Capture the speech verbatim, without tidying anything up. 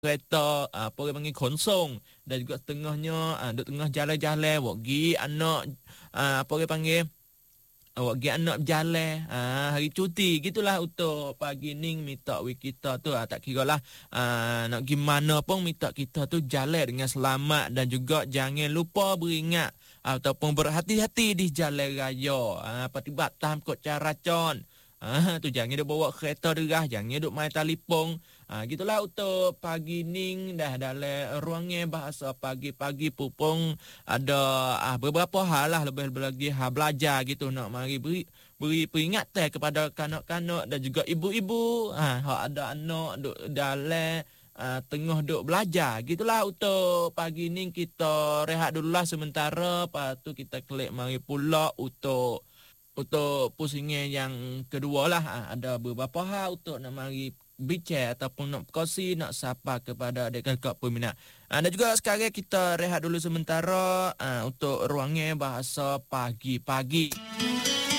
kereta, apa orang panggil konsong, dan juga setengahnya uh, duk tengah jalan-jalan awak gi anak uh, apa orang panggil awak gi anak berjalan uh, hari cuti gitulah untuk pagi ni minta we kita tu uh, tak kira lah uh, nak gi mana pun minta kita tu jalan dengan selamat dan juga jangan lupa beringat uh, ataupun berhati-hati di jalan raya uh, patibat tam kot cara con. Ah tu jangan duk bawa kereta derah, jangan duk main telefon. Ah gitulah untuk pagi ni dah dalam ruangnya bahasa pagi-pagi pupung ada ah beberapa hal lah lebih-lebih lagi ha belajar gitu nak mari beri beri peringatan kepada kanak-kanak dan juga ibu-ibu. Ah hak ada anak duk dalam Uh, tengah duk belajar. Gitulah untuk pagi ni kita rehat dululah sementara. Lepas tu kita klik mari pula untuk untuk pusingnya yang kedua lah. Ha, ada beberapa hal untuk nak mari bicara ataupun nak berkongsi, nak sapa kepada adik kakak peminat. Ha, dan juga sekarang kita rehat dulu sementara ha, untuk ruangnya bahasa pagi-pagi.